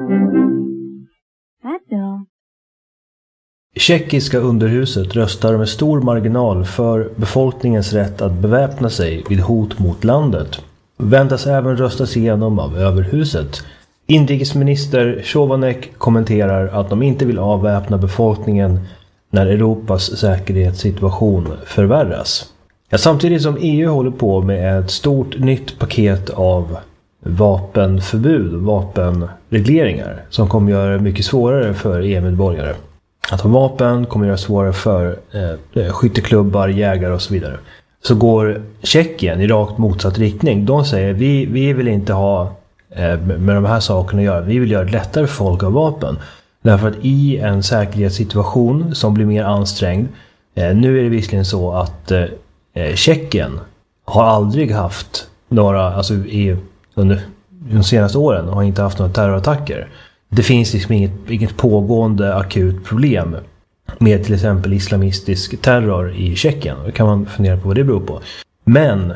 Tjeckiska underhuset röstar med stor marginal för befolkningens rätt att beväpna sig vid hot mot landet. Väntas även röstas igenom av överhuset. Inrikesminister Chovanec kommenterar att de inte vill avväpna befolkningen när Europas säkerhetssituation förvärras. Ja, samtidigt som EU håller på med ett stort nytt paket av vapenförbud och vapenregleringar som kommer göra det mycket svårare för EU-medborgare att ha vapen, kommer göra svårare för skytteklubbar, jägare och så vidare. Så går Tjeckien i rakt motsatt riktning. De säger vi vill inte ha med de här sakerna att göra. Vi vill göra det lättare för folk att ha vapen. Därför att i en säkerhetssituation som blir mer ansträngd, nu är det visserligen så att Tjeckien har aldrig haft några, alltså under de senaste åren har inte haft några terrorattacker. Det finns liksom inget pågående akut problem med till exempel islamistisk terror i Tjeckien. Då kan man fundera på vad det beror på. Men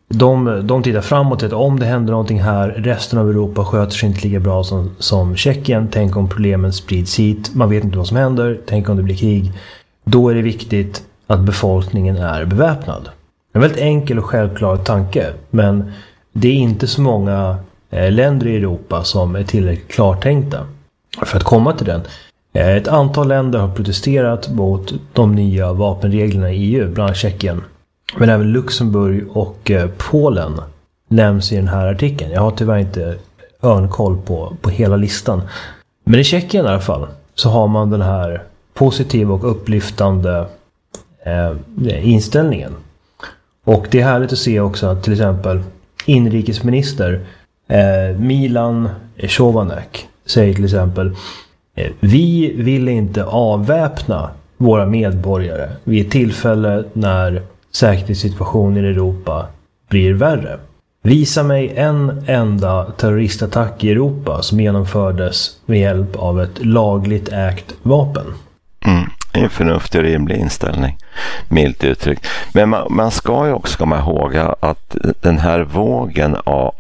de tittar framåt att om det händer någonting här, resten av Europa sköter sig inte lika bra som Tjeckien. Tänk om problemen sprids hit, man vet inte vad som händer. Tänk om det blir krig. Då är det viktigt att befolkningen är beväpnad. En väldigt enkel och självklar tanke, men det är inte så många länder i Europa som är tillräckligt klartänkta för att komma till den. Ett antal länder har protesterat mot de nya vapenreglerna i EU, bland annat Tjeckien. Men även Luxemburg och Polen nämns i den här artikeln. Jag har tyvärr inte örnkoll på hela listan. Men i Tjeckien i alla fall så har man den här positiva och upplyftande inställningen. Och det är härligt att se också att till exempel inrikesminister Milan Chovanec säger till exempel: vi vill inte avväpna våra medborgare vid ett tillfälle när säkerhetssituationen i Europa blir värre. Visa mig en enda terroristattack i Europa som genomfördes med hjälp av ett lagligt ägt vapen. En förnuftig och rimlig inställning, milt uttryckt. Men man ska ju också komma ihåg att den här vågen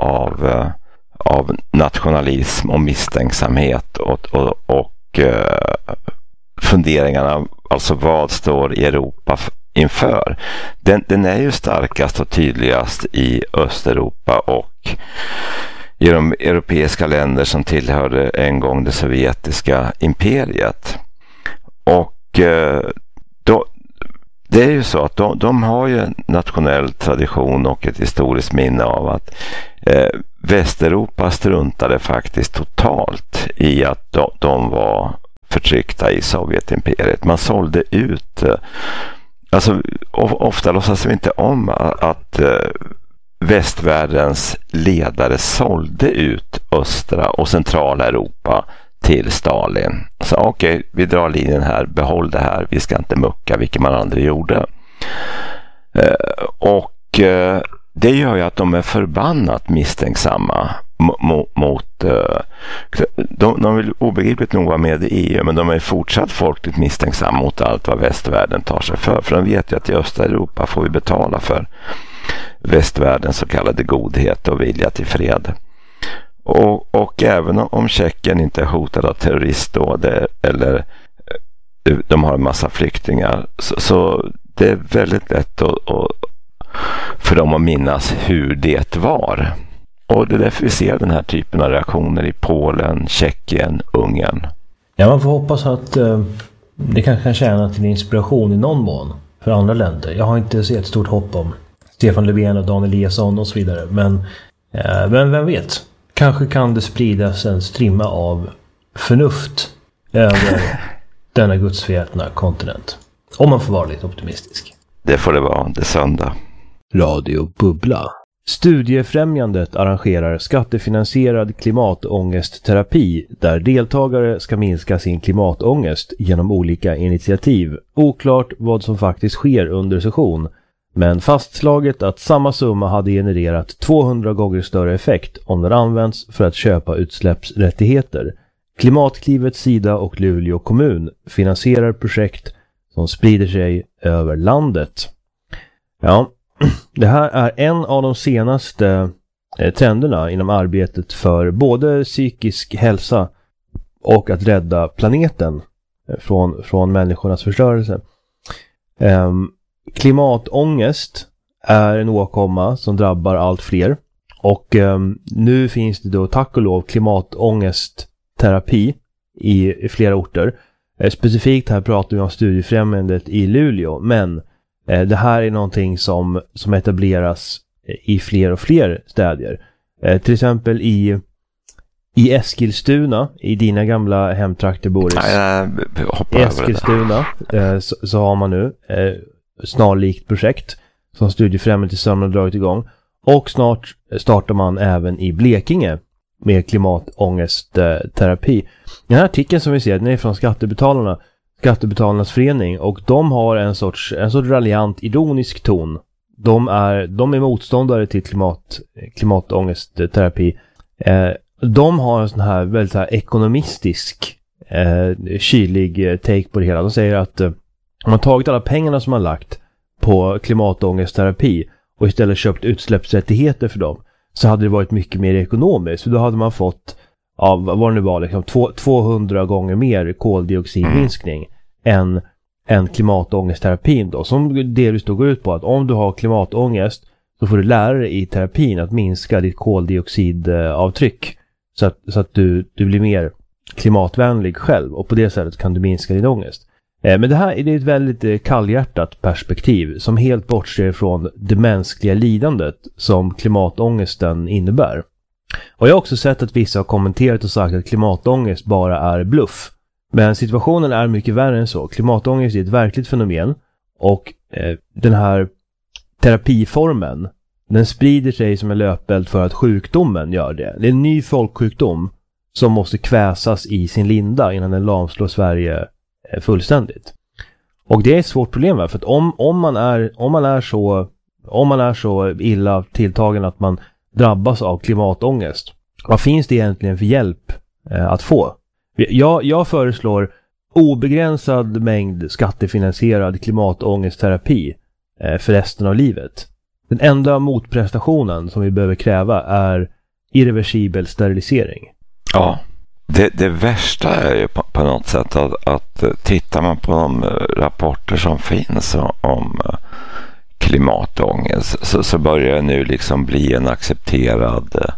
av nationalism och misstänksamhet och funderingarna, alltså vad står Europa inför, den är ju starkast och tydligast i Östeuropa och i de europeiska länder som tillhörde en gång det sovjetiska imperiet. Och det är ju så att de har ju en nationell tradition och ett historiskt minne av att Västeuropa struntade faktiskt totalt i att de var förtryckta i Sovjetimperiet. Man sålde ut, alltså ofta låtsas vi inte om att västvärldens ledare sålde ut östra och centrala Europa till Stalin. Så okej, vi drar linjen här, behåll det här, vi ska inte mucka, vilket man aldrig gjorde. Och det gör ju att de är förbannat misstänksamma mot de vill obegripligt nog vara med i EU, men de är fortsatt folkligt misstänksamma mot allt vad västvärlden tar sig för de vet ju att i Östeuropa får vi betala för västvärldens så kallade godhet och vilja till fred. Och även om Tjeckien inte är hotad av terroristdåd eller de har en massa flyktingar, så det är väldigt lätt för dem att minnas hur det var. Och det är därför vi ser den här typen av reaktioner i Polen, Tjeckien, Ungern. Ja, man får hoppas att det kan tjäna till inspiration i någon mån för andra länder. Jag har inte sett ett stort hopp om Stefan Löfven och Dan Eliasson och så vidare. Men vem vet? Kanske kan det spridas en strimma av förnuft över denna gudsförgätna kontinent. Om man får vara lite optimistisk. Det får det vara, det söndag. Radio Bubbla. Studiefrämjandet arrangerar skattefinansierad klimatångestterapi där deltagare ska minska sin klimatångest genom olika initiativ. Oklart vad som faktiskt sker under session, men fastslaget att samma summa hade genererat 200 gånger större effekt om den används för att köpa utsläppsrättigheter. Klimatklivets sida och Luleå kommun finansierar projekt som sprider sig över landet. Ja, det här är en av de senaste trenderna inom arbetet för både psykisk hälsa och att rädda planeten från människornas förstörelse. Klimatångest är en åkomma som drabbar allt fler. Och nu finns det då tack och lov klimatångestterapi i flera orter. Specifikt här pratar vi om Studiefrämjandet i Luleå, men det här är någonting som etableras i fler och fler städer. Till exempel i Eskilstuna, i dina gamla hemtrakter, Boris. I Eskilstuna så har man nu snarlikt projekt som Studiefrämjandet tillsammans har dragit igång. Och snart startar man även i Blekinge med klimatångestterapi. Den här artikeln som vi ser, den är från Skattebetalarnas förening, och de har en sorts raljant ironisk ton. De är motståndare till klimatångestterapi. De har en sån här väldigt så här ekonomistisk kylig take på det hela. De säger att om man tagit alla pengarna som man lagt på klimatångestterapi och istället köpt utsläppsrättigheter för dem, så hade det varit mycket mer ekonomiskt. För då hade man fått, vad det nu var, liksom 200 gånger mer koldioxidminskning än klimatångestterapin då. Som delvis då går ut på att om du har klimatångest så får du lära dig i terapin att minska ditt koldioxidavtryck så att du blir mer klimatvänlig själv, och på det sättet kan du minska din ångest. Men det här är ett väldigt kallhjärtat perspektiv som helt bortser från det mänskliga lidandet som klimatångesten innebär. Och jag har också sett att vissa har kommenterat och sagt att klimatångest bara är bluff. Men situationen är mycket värre än så. Klimatångest är ett verkligt fenomen, och den här terapiformen, den sprider sig som en löpeld för att sjukdomen gör det. Det är en ny folksjukdom som måste kväsas i sin linda innan den lamslår Sverige fullständigt. Och det är ett svårt problem, för att om man är så illa tilltagen att man drabbas av klimatångest, vad finns det egentligen för hjälp att få? Jag föreslår obegränsad mängd skattefinansierad klimatångestterapi för resten av livet. Den enda motprestationen som vi behöver kräva är irreversibel sterilisering. Ja, det värsta är ju på något sätt att tittar man på de rapporter som finns om klimatångest, så börjar det nu liksom bli en accepterad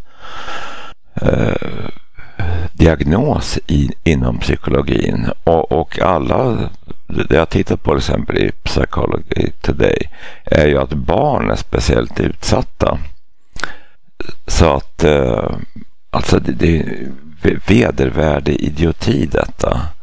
diagnos inom psykologin, och alla det jag tittat på, till exempel i Psychology Today, är ju att barn är speciellt utsatta. Så att alltså det är vedervärdig idioti detta.